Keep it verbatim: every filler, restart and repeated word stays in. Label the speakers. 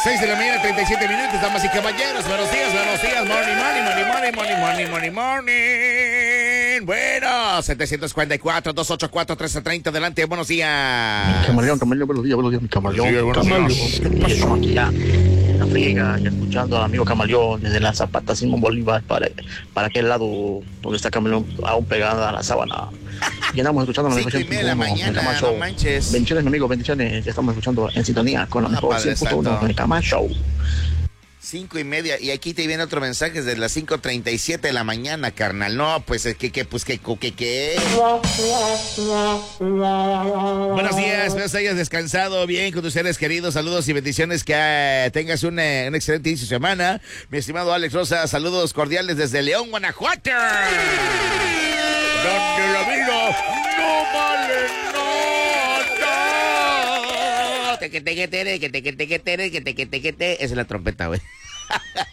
Speaker 1: seis de la mañana, treinta y siete minutos, damas y caballeros. Buenos días, buenos días. Morning, morning, morning, morning, morning, morning, morning, morning. Bueno, setecientos cuarenta y cuatro, doscientos ochenta y cuatro, trece treinta. Adelante, buenos días.
Speaker 2: Camaleón, camaleón, buenos días, buenos días, mi camaleón.
Speaker 1: Sí, buenos
Speaker 2: camaleón.
Speaker 1: días.
Speaker 2: ¿Qué pasó? Estamos aquí ya en la friega, ya escuchando al amigo Camaleón desde la Zapata Simón Bolívar para, para aquel lado donde está Camaleón aún pegada a la sábana. Ya estamos escuchando la
Speaker 1: Cinco y media de la mañana, no manches.
Speaker 2: Bendiciones, mi amigo, bendiciones. Ya estamos escuchando en sintonía con la
Speaker 1: Ah,
Speaker 2: mejor
Speaker 1: Padre
Speaker 2: cien punto uno
Speaker 1: Santo.
Speaker 2: de Cama Show.
Speaker 1: Cinco y media, y aquí te viene otro mensaje desde las cinco treinta y siete de la mañana, carnal. No, pues es que, que, pues que, que, que. Buenos días, espero que hayas descansado bien con tus seres queridos. Saludos y bendiciones, que eh, tengas un, eh, un excelente inicio de semana. Mi estimado Alex Rosa, saludos cordiales desde León, Guanajuato. Donde la vida no vale nada. Teque, teque, tere, que teque, teque, tere, que teque, teque, te. Esa es la trompeta, güey.